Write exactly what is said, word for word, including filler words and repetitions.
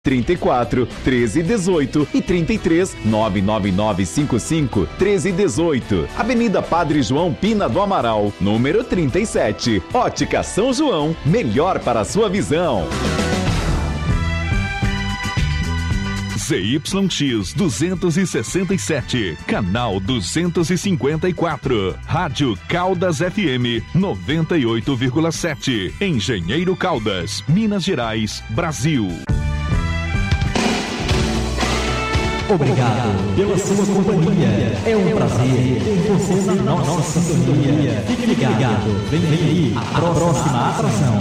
trinta e quatro, treze, dezoito e trinta e três, nove nove nove cinco cinco, treze, dezoito. Avenida Padre João Pina do Amaral, número trinta e sete. Ótica São João, melhor para a sua visão. Z Y X duzentos e sessenta e sete, canal duzentos e cinquenta e quatro, Rádio Caldas F M noventa e oito vírgula sete, Engenheiro Caldas, Minas Gerais, Brasil. Obrigado pela sua companhia. É um prazer ter você na nossa sintonia. Fique ligado. Vem aí a próxima atração.